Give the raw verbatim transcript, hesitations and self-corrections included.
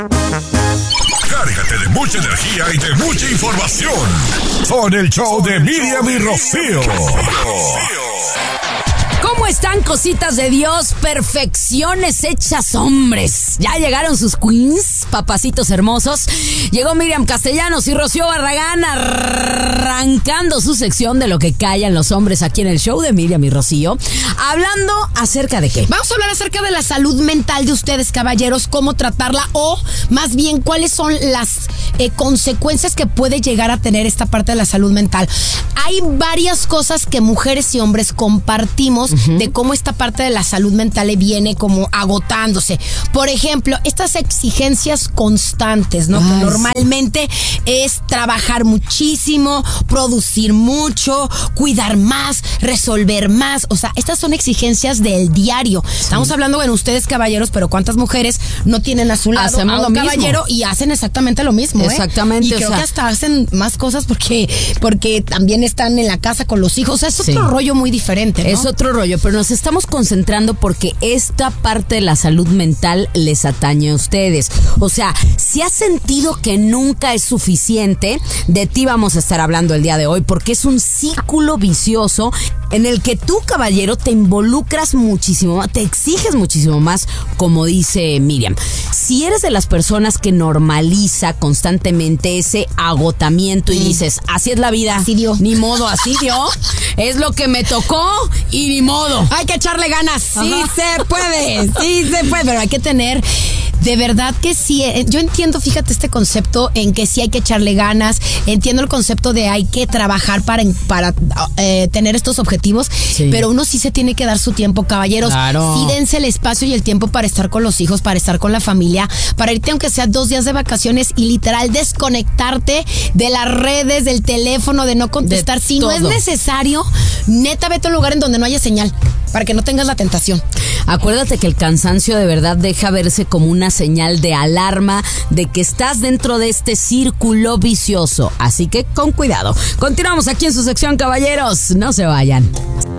Cárgate de mucha energía y de mucha información con el show de Miriam y Rocío. ¿Cómo están, cositas de Dios? Perfecciones hechas hombres. Ya llegaron sus queens, papacitos hermosos. Llegó Miriam Castellanos y Rocío Barragán arrancando su sección de lo que callan los hombres aquí en el show de Miriam y Rocío. Hablando acerca de qué. Vamos a hablar acerca de la salud mental de ustedes, caballeros, cómo tratarla o más bien cuáles son las eh, consecuencias que puede llegar a tener esta parte de la salud mental. Hay varias cosas que mujeres y hombres compartimos uh-huh. de cómo esta parte de la salud mental viene como agotándose. Por ejemplo, estas exigencias constantes, ¿no? Ay, que normalmente sí. es trabajar muchísimo, producir mucho, cuidar más, resolver más. O sea, estas son exigencias del diario. Sí. Estamos hablando en ustedes, caballeros, pero ¿cuántas mujeres no tienen a su lado Hacemos a un lo caballero mismo. Y hacen exactamente lo mismo? Exactamente. ¿eh? Y creo o sea, que hasta hacen más cosas porque, porque también están en la casa con los hijos. O sea, es otro sí. rollo muy diferente, ¿no? Es otro rollo, pero nos estamos concentrando porque esta parte de la salud mental les atañe a ustedes. O sea, si has sentido que nunca es suficiente, de ti vamos a estar hablando el día de hoy, porque es un círculo vicioso en el que tú, caballero, te involucras muchísimo más, te exiges muchísimo más, como dice Miriam. Si eres de las personas que normaliza constantemente ese agotamiento y mm. dices, así es la vida, así dio. Ni modo, así dio, es lo que me tocó y ni modo. Hay que echarle ganas. Ajá. Sí se puede, sí se puede, pero hay que tener... De verdad que sí, yo entiendo, fíjate, este concepto en que sí hay que echarle ganas, entiendo el concepto de hay que trabajar para, para eh, tener estos objetivos, sí. pero uno sí se tiene que dar su tiempo, caballeros. Claro. Sí, dense el espacio y el tiempo para estar con los hijos, para estar con la familia, para irte aunque sea dos días de vacaciones y literal desconectarte de las redes, del teléfono, de no contestar. De si todo. No es necesario, neta, vete a un lugar en donde no haya señal, para que no tengas la tentación. Acuérdate que el cansancio de verdad deja verse como una señal de alarma de que estás dentro de este círculo vicioso. Así que con cuidado. Continuamos aquí en su sección, caballeros. No se vayan.